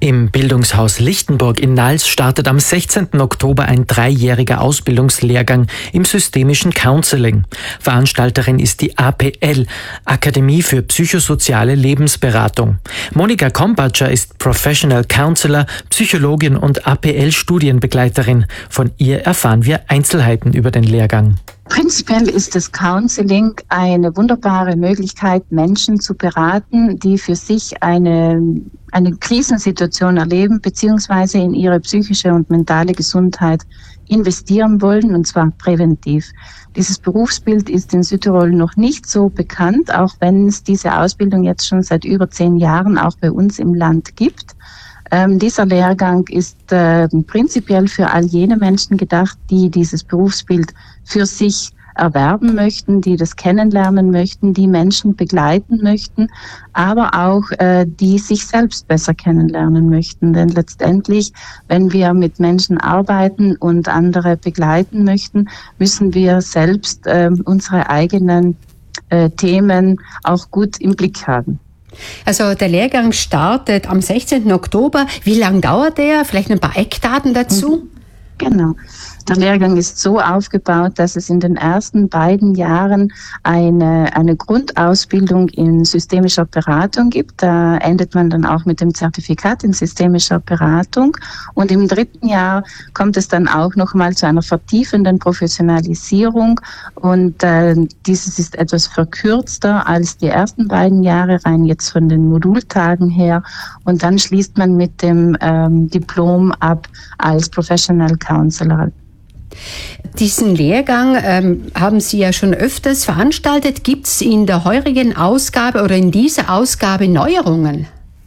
Im Bildungshaus Lichtenburg in Nals startet am 16. Oktober ein 3-jähriger Ausbildungslehrgang im systemischen Counseling. Veranstalterin ist die APL, Akademie für psychosoziale Lebensberatung. Monika Kombatscher ist Professional Counselor, Psychologin und APL-Studienbegleiterin. Von ihr erfahren wir Einzelheiten über den Lehrgang. Prinzipiell ist das Counseling eine wunderbare Möglichkeit, Menschen zu beraten, die für sich eine Krisensituation erleben, beziehungsweise in ihre psychische und mentale Gesundheit investieren wollen, und zwar präventiv. Dieses Berufsbild ist in Südtirol noch nicht so bekannt, auch wenn es diese Ausbildung jetzt schon seit über 10 Jahren auch bei uns im Land gibt. Dieser Lehrgang ist prinzipiell für all jene Menschen gedacht, die dieses Berufsbild für sich erwerben möchten, die das kennenlernen möchten, die Menschen begleiten möchten, aber auch die sich selbst besser kennenlernen möchten. Denn letztendlich, wenn wir mit Menschen arbeiten und andere begleiten möchten, müssen wir selbst unsere eigenen Themen auch gut im Blick haben. Also der Lehrgang startet am 16. Oktober. Wie lange dauert der? Vielleicht ein paar Eckdaten dazu? Genau. Der Lehrgang ist so aufgebaut, dass es in den ersten beiden Jahren eine Grundausbildung in systemischer Beratung gibt. Da endet man dann auch mit dem Zertifikat in systemischer Beratung. Und im 3. Jahr kommt es dann auch nochmal zu einer vertiefenden Professionalisierung. Und dieses ist etwas verkürzter als die ersten beiden Jahre, rein jetzt von den Modultagen her. Und dann schließt man mit dem Diplom ab als Professional Counselor. Diesen Lehrgang haben Sie ja schon öfters veranstaltet. Gibt es in der heurigen Ausgabe oder in dieser Ausgabe Neuerungen?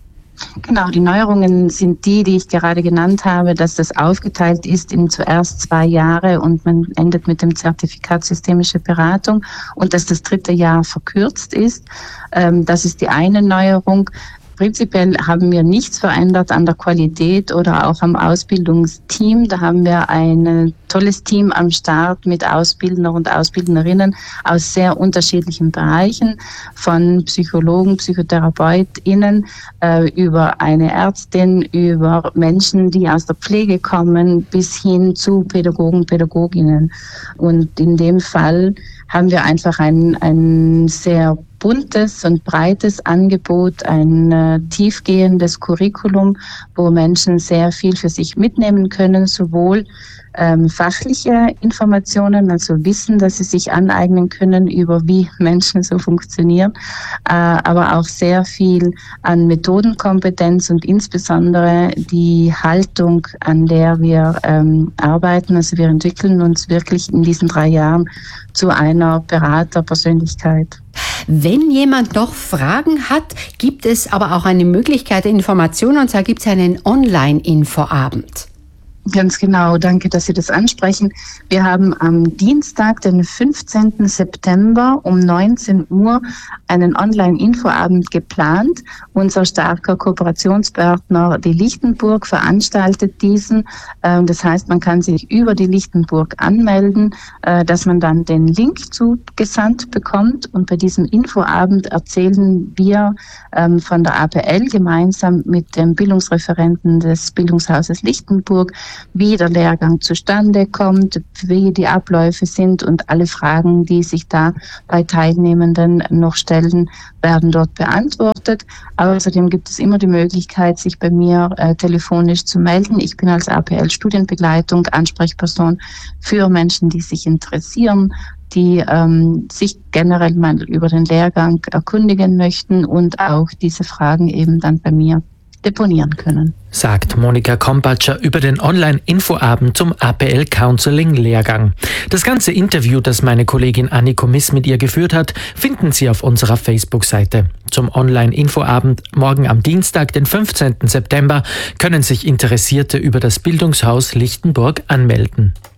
Genau, die Neuerungen sind die ich gerade genannt habe, dass das aufgeteilt ist in zuerst 2 Jahre und man endet mit dem Zertifikat systemische Beratung und dass das 3. Jahr verkürzt ist. Das ist die eine Neuerung. Prinzipiell haben wir nichts verändert an der Qualität oder auch am Ausbildungsteam. Da haben wir ein tolles Team am Start mit Ausbildner und Ausbildnerinnen aus sehr unterschiedlichen Bereichen, von Psychologen, PsychotherapeutInnen, über eine Ärztin, über Menschen, die aus der Pflege kommen, bis hin zu Pädagogen, Pädagoginnen. Und in dem Fall haben wir einfach ein sehr buntes und breites Angebot, ein tiefgehendes Curriculum, wo Menschen sehr viel für sich mitnehmen können, sowohl fachliche Informationen, also Wissen, dass sie sich aneignen können über wie Menschen so funktionieren, aber auch sehr viel an Methodenkompetenz und insbesondere die Haltung, an der wir arbeiten. Also wir entwickeln uns wirklich in diesen 3 Jahren zu einer Beraterpersönlichkeit. Wenn jemand noch Fragen hat, gibt es aber auch eine Möglichkeit der Information, und zwar gibt es einen Online-Infoabend. Ganz genau, danke, dass Sie das ansprechen. Wir haben am Dienstag, den 15. September um 19 Uhr einen Online-Infoabend geplant. Unser starker Kooperationspartner, die Lichtenburg, veranstaltet diesen. Das heißt, man kann sich über die Lichtenburg anmelden, dass man dann den Link zugesandt bekommt. Und bei diesem Infoabend erzählen wir von der APL gemeinsam mit dem Bildungsreferenten des Bildungshauses Lichtenburg, wie der Lehrgang zustande kommt, wie die Abläufe sind, und alle Fragen, die sich da bei Teilnehmenden noch stellen, werden dort beantwortet. Außerdem gibt es immer die Möglichkeit, sich bei mir telefonisch zu melden. Ich bin als APL-Studienbegleitung Ansprechperson für Menschen, die sich interessieren, die sich generell mal über den Lehrgang erkundigen möchten und auch diese Fragen eben dann bei mir deponieren können. Sagt Monika Kombatscher über den Online-Infoabend zum APL-Counseling-Lehrgang. Das ganze Interview, das meine Kollegin Anniko Miss mit ihr geführt hat, finden Sie auf unserer Facebook-Seite. Zum Online-Infoabend morgen am Dienstag, den 15. September, können sich Interessierte über das Bildungshaus Lichtenburg anmelden.